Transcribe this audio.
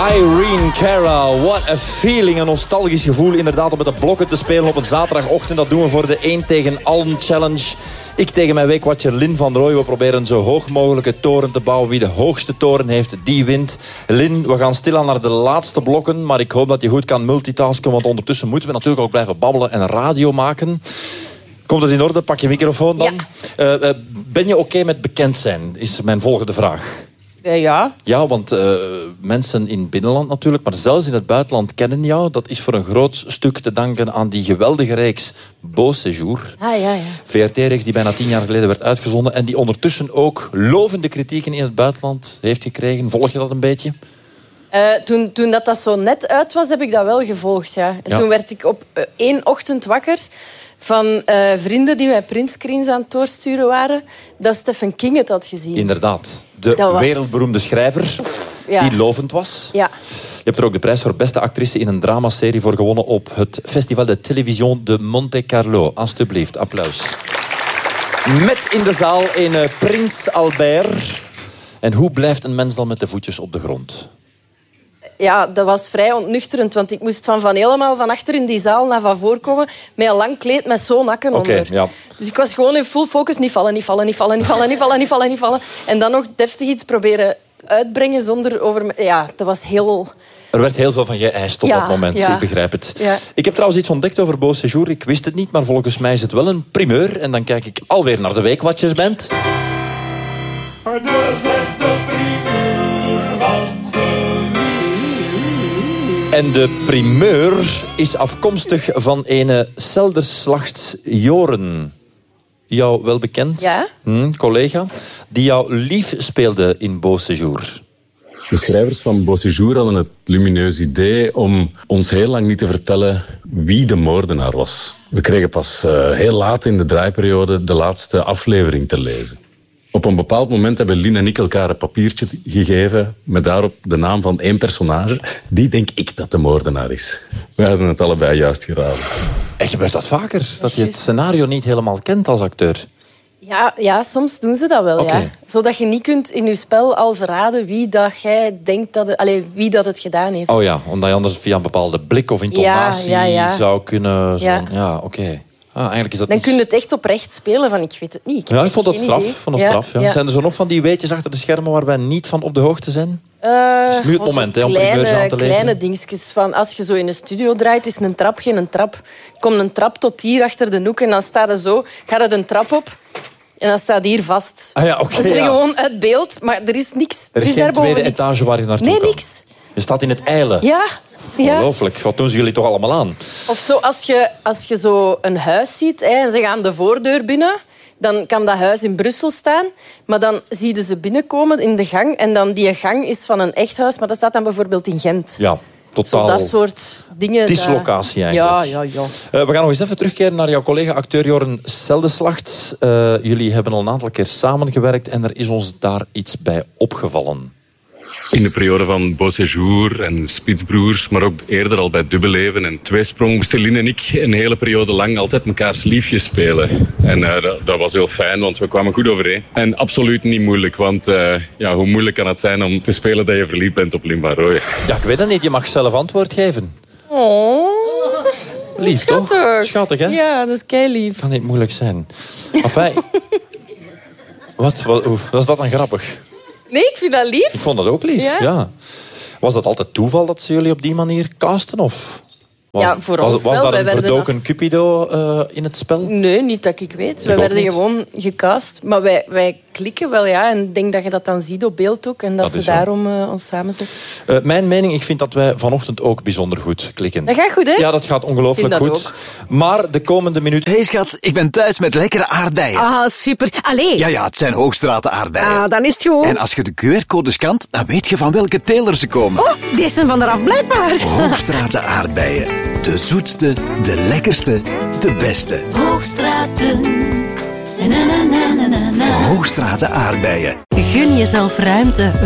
Irene Cara, what a feeling. Een nostalgisch gevoel inderdaad om met de blokken te spelen op een zaterdagochtend. Dat doen we voor de 1 tegen allen challenge. Ik tegen mijn weekwatcher Lin van Rooij. We proberen zo hoog mogelijke toren te bouwen. Wie de hoogste toren heeft, die wint. Lin, we gaan stilaan naar de laatste blokken. Maar ik hoop dat je goed kan multitasken. Want ondertussen moeten we natuurlijk ook blijven babbelen en radio maken. Komt het in orde? Pak je microfoon dan. Ja. Ben je oké met bekend zijn? Is mijn volgende vraag. Ja. Ja, want mensen in het binnenland natuurlijk, maar zelfs in het buitenland kennen jou. Dat is voor een groot stuk te danken aan die geweldige reeks Beau Séjour. Ja. VRT-reeks die bijna 10 jaar geleden werd uitgezonden en die ondertussen ook lovende kritieken in het buitenland heeft gekregen. Volg je dat een beetje? Toen dat zo net uit was, heb ik dat wel gevolgd. Ja. En toen werd ik op 1 ochtend wakker van vrienden die mij printscreens aan het doorsturen waren, dat Stephen King het had gezien. Inderdaad. De wereldberoemde schrijver die lovend was. Ja. Je hebt er ook de prijs voor beste actrice in een dramaserie voor gewonnen op het Festival de Télévision de Monte Carlo. Alsjeblieft, applaus. Met in de zaal een Prins Albert. En hoe blijft een mens dan met de voetjes op de grond? Ja, dat was vrij ontnuchterend, want ik moest van helemaal van achter in die zaal naar van voor komen met een lang kleed met zo'n nakken onder. Ja. Dus ik was gewoon in full focus, niet vallen. En dan nog deftig iets proberen uitbrengen zonder over... Ja, dat was heel... Er werd heel veel van geëist op dat moment, ik begrijp het. Ja. Ik heb trouwens iets ontdekt over Beau Séjour. Ik wist het niet, maar volgens mij is het wel een primeur. En dan kijk ik alweer naar de Weekwatchersband. En de primeur is afkomstig van ene Selderslachts Joren. Jou wel bekend? Ja. Collega. Die jou lief speelde in Beau Séjour. De schrijvers van Beau Séjour hadden het lumineuze idee om ons heel lang niet te vertellen wie de moordenaar was. We kregen pas heel laat in de draaiperiode de laatste aflevering te lezen. Op een bepaald moment hebben Lien en ik elkaar een papiertje gegeven met daarop de naam van 1 personage. Die denk ik dat de moordenaar is. We hadden het allebei juist geraden. En gebeurt dat vaker? Dat je het scenario niet helemaal kent als acteur? Ja, soms doen ze dat wel. Okay. Ja. Zodat je niet kunt in je spel al verraden wie dat jij denkt wie dat het gedaan heeft. Oh ja, omdat je anders via een bepaalde blik of intonatie zou kunnen... Ja, oké. Eigenlijk is dat dan kun je het echt oprecht spelen van ik weet het niet. Ik vond dat straf. Zijn er zo nog van die weetjes achter de schermen waar wij niet van op de hoogte zijn? Het is nu het moment om primeurs aan te leveren. Kleine dingetjes van als je zo in een studio draait, is een trap geen trap. Komt een trap tot hier achter de hoek en dan staat er zo, gaat het een trap op en dan staat hier vast. Dat is gewoon uit beeld, maar er is niks. Er is geen tweede etage waar je naartoe kan. Nee, niks. Je staat in het eilen. Ja. Ongelooflijk. Wat doen ze jullie toch allemaal aan? Of zo, als je zo een huis ziet en ze gaan de voordeur binnen, dan kan dat huis in Brussel staan, maar dan zie je ze binnenkomen in de gang en dan die gang is van een echt huis, maar dat staat dan bijvoorbeeld in Gent. Ja. Totaal. Zo dat soort dingen. Dislocatie eigenlijk. Ja. We gaan nog eens even terugkeren naar jouw collega-acteur Joren Selderslachts. Jullie hebben al een aantal keer samengewerkt en er is ons daar iets bij opgevallen. In de periode van Beau Séjour en Spitsbroers, maar ook eerder al bij Dubbeleven en Tweesprong, moesten Lien en ik een hele periode lang altijd mekaars liefjes spelen. En dat was heel fijn, want we kwamen goed overeen. En absoluut niet moeilijk, want hoe moeilijk kan het zijn om te spelen dat je verliefd bent op Lien van Rooij? Ja, ik weet het niet. Je mag zelf antwoord geven. Oh, lief, schattig. Toch? Schattig, hè? Ja, dat is keilief. Kan niet moeilijk zijn. Enfin, wat was dat dan grappig? Nee, ik vind dat lief. Ik vond dat ook lief, ja. Was dat altijd toeval dat ze jullie op die manier casten? Of voor ons was wel. daar een verdoken Cupido in het spel? Nee, niet dat ik weet. We werden gewoon gecast. Maar wij klikken wel, ja. En ik denk dat je dat dan ziet op beeld ook. En dat ze daarom ons samenzetten. Mijn mening, ik vind dat wij vanochtend ook bijzonder goed klikken. Dat gaat goed, hè? Ja, dat gaat ongelooflijk goed. Ook. Maar de komende minuut... Hey schat, ik ben thuis met lekkere aardbeien. Ah, super. Allee. Ja, het zijn Hoogstraten aardbeien. Ah, dan is het gewoon. En als je de QR-codes scant, dan weet je van welke teler ze komen. Oh, die zijn van eraf blijkbaar. Hoogstraten aardbeien. De zoetste, de lekkerste, de beste. Hoogstraten. Hoogstraten aardbeien. Gun jezelf ruimte.